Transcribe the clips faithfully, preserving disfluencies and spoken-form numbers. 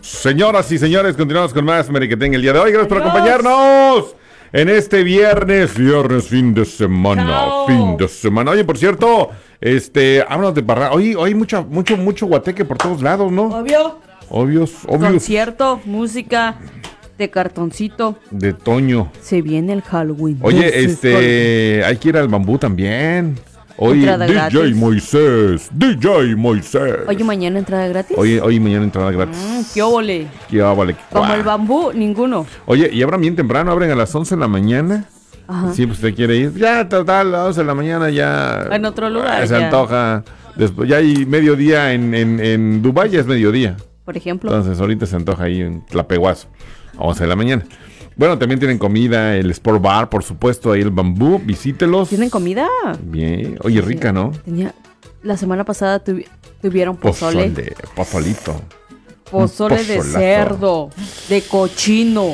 Señoras y señores, continuamos con más Merequetengue el día de hoy. Gracias Adiós. por acompañarnos en este viernes, viernes, fin de semana, Chao. fin de semana. Oye, por cierto, este, háblanos de Parral. Hoy, hoy mucho, mucho, mucho guateque por todos lados, ¿no? Obvio. Obvios, obvios. Concierto, música, de cartoncito. De Toño. Se viene el Halloween. Oye, este, hay que ir al Bambú también. Hoy entrada D J gratis. Moisés, D J Moisés. Oye, mañana entrada gratis. Hoy, hoy mañana entrada gratis. Mm, qué óvole. Qué óvole. Como el Bambú, ninguno. Oye, y abran bien temprano, abren a las once de la mañana. Ajá. Si pues usted quiere ir, ya total, a las once de la mañana ya. En otro lugar. Se ya. antoja. Después ya hay mediodía en, en, en Dubái, ya es mediodía. Por ejemplo. Entonces ahorita se antoja ahí en Tlapehuazo, a once de la mañana. Bueno, también tienen comida, el Sport Bar, por supuesto, ahí el Bambú, visítelos. ¿Tienen comida? Bien, oye, sí, rica, ¿no? Tenía, la semana pasada tuvi, tuvieron pozole. Pozole, pozolito. Pozole de cerdo, de cochino.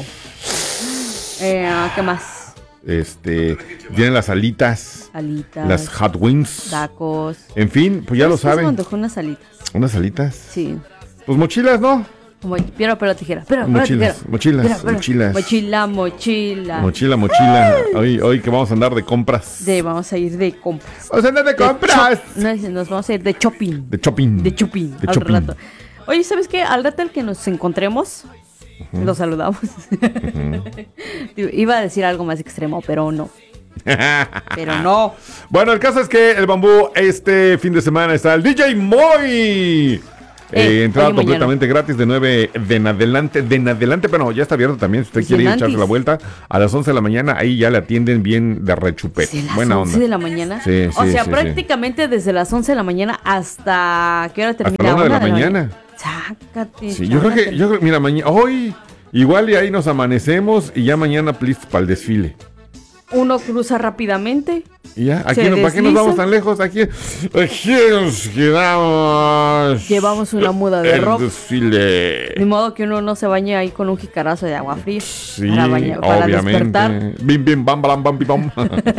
Eh, ¿Qué más? Este, tienen las alitas. Alitas. Las hot wings. Tacos. En fin, pues ya lo saben. Me antojó unas alitas. ¿Unas alitas? Sí. Pues mochilas, ¿no? Como piedra, pero tijera. Pero, mochilas, tijera. mochilas, Pero, pero, mochilas. Mochila, mochila. Mochila, mochila. Hoy, hoy que vamos a andar de compras. De, vamos a ir de compras. Vamos a andar de, de compras. No, nos vamos a ir de shopping. De shopping. De shopping. De al shopping. rato. Oye, ¿sabes qué? Al rato al que nos encontremos, uh-huh. lo saludamos. Uh-huh. Iba a decir algo más extremo, pero no. Pero no. Bueno, el caso es que el Bambú este fin de semana está el D J Moy. Eh, eh, entrada completamente mañana. gratis de nueve de en adelante, de en adelante, pero ya está abierto también. Si usted quiere ir a echarse la vuelta a las once de la mañana, ahí ya le atienden bien de rechupete. ¿Sí, Buena las once onda. de la mañana? Sí, o sí, sea, sí, prácticamente sí. desde las once de la mañana hasta ¿qué hora termina? Hasta la una de la, de la mañana. mañana. Sácate. Sí, yo creo que, yo creo, mira, mañana, hoy igual y ahí nos amanecemos y ya mañana listos para el desfile. Uno cruza rápidamente. Y ya, aquí no, ¿para qué nos vamos tan lejos? Aquí, aquí nos quedamos. Llevamos una muda de el ropa. Desfile. De modo que uno no se bañe ahí con un jicarazo de agua fría. Sí, para bañar, para obviamente. despertar. Bim, bim, bam, bam, bam, bam.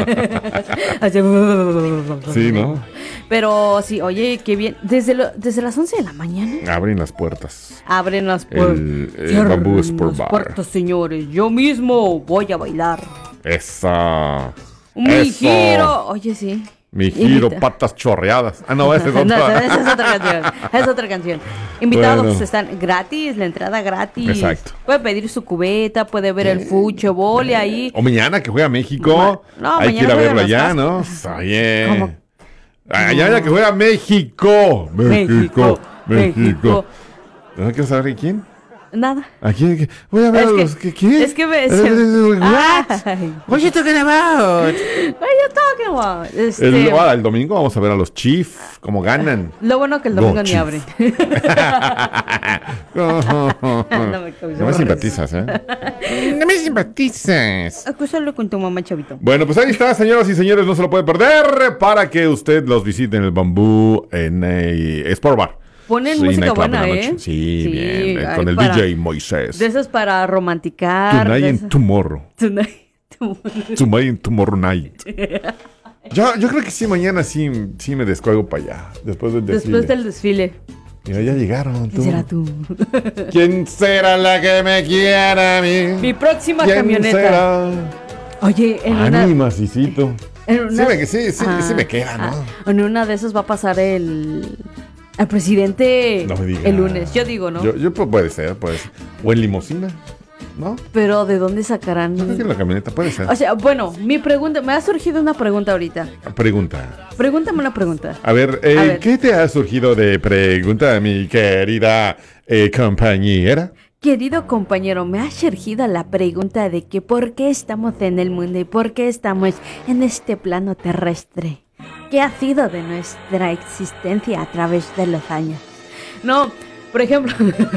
Sí, ¿no? Pero sí, oye, qué bien. Desde, lo, desde las once de la mañana. Abren las puertas. Abren las puertas. El, el Bambú Sport Bar. puertas, señores. Yo mismo voy a bailar. Esa. Mi Eso. giro. Oye, sí. Mi giro, Invita. patas chorreadas. Ah, no, esa es otra. No, esa es otra canción. Es otra canción. Invitados bueno. están gratis, la entrada gratis. Exacto. Puede pedir su cubeta, puede ver el fucho, vole ahí. O mañana que juega México. No, hay que ir a verlo allá, ¿no? Oye. ¿Cómo? Allá no. que juega México. México. México. México. ¿No quieres saber de quién? Nada. ¿A quién? Voy a ver es a que, los que quién. Es que me se... What? What you talking about? What you talking about? Este... El, ah, el domingo vamos a ver a los Chiefs cómo ganan. Lo bueno que el domingo Go, ni Chief. abre. no me, no me simpatizas, ¿eh? No me simpatizas. Acúsalo con tu mamá, chavito. Bueno, pues ahí está, señoras y señores, no se lo puede perder para que usted los visite en el Bambú en el Sport Bar. Ponen sí, música buena, ¿eh? Sí, sí, bien. Ay, con el para, D J Moisés. De esas para romanticar. Tonight de and esas... tomorrow. Tonight, tomorrow. Tonight and tomorrow night. yo, yo creo que sí, mañana sí, sí me descuelgo para allá. Después del desfile. Después del desfile. Mira, ya llegaron. ¿Quién será tú? ¿Quién será la que me quiera a mí? Mi próxima ¿Quién camioneta. Será? Oye, en una... Ánima, Cicito. En una... Sí, me, sí, sí, ah, sí me queda, ¿no? Ah, en una de esas va a pasar el... El presidente no me diga. El lunes, yo digo, ¿no? Yo, yo puede ser, puede ser. O en limusina, ¿no? Pero ¿de dónde sacarán? Yo creo que en la camioneta puede ser. O sea, bueno, mi pregunta, me ha surgido una pregunta ahorita. Pregunta. Pregúntame una pregunta. A ver, eh, A ver. ¿qué te ha surgido de pregunta, mi querida eh, compañera? Querido compañero, me ha surgido la pregunta de que ¿por qué estamos en el mundo y por qué estamos en este plano terrestre? ¿Qué ha sido de nuestra existencia a través de los años? No, por ejemplo...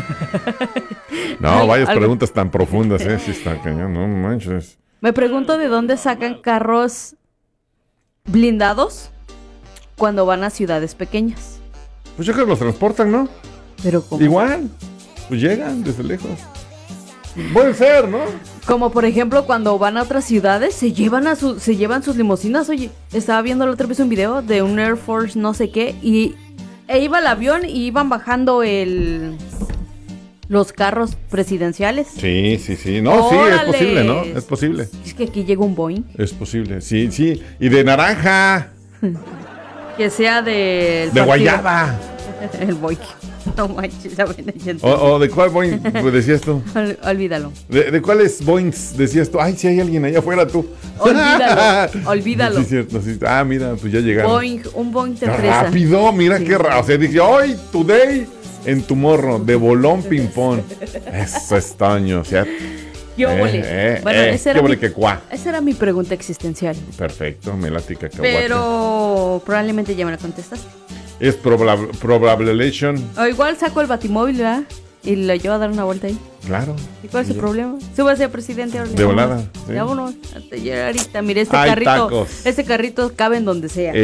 no, vayas preguntas tan profundas, ¿eh? Si está cañón, no manches. Me pregunto de dónde sacan carros blindados cuando van a ciudades pequeñas. Pues yo creo que los transportan, ¿no? Pero ¿cómo? Igual, pues llegan desde lejos. Puede ser, ¿no? Como por ejemplo cuando van a otras ciudades se llevan a su, se llevan sus limusinas. Oye, estaba viendo la otra vez un video de un Air Force no sé qué y e iba el avión y iban bajando el los carros presidenciales. Sí, sí, sí. No, ¡órale! Sí, es posible, ¿no? Es posible. Es que aquí llega un Boeing. Es posible, sí, sí. Y de naranja. Que sea de... De guayaba. El Boeing. No manches, ya ven, ya o, o de cuál Boeing decías tú. Ol, olvídalo. ¿De, de cuáles Boeings decías tú? Ay, si hay alguien allá afuera tú. Olvídalo, olvídalo. Sí, cierto, sí. Ah, mira, pues ya llegaron. Boeing, un Boeing de fresa. Rápido, mira sí. Qué raro. O sea, dije, hoy, today, en tu morro, de bolón ping-pong. Eso es Toño, o sea. ¿Qué óvole? Eh, eh, bueno, eh, esa, era mi, mi, cuá. esa era mi pregunta existencial. Perfecto, me late cacahuate. Pero probablemente ya me la contestaste. Es probable, probabilization. O igual saco el batimóvil, ¿verdad? Y lo llevo a dar una vuelta ahí. Claro. ¿Y cuál es el problema? Súbase, presidente. Ahora de volada. Sí. Vámonos. Ahorita, mire, este Hay carrito. Tacos. Este carrito cabe en donde sea. Eh,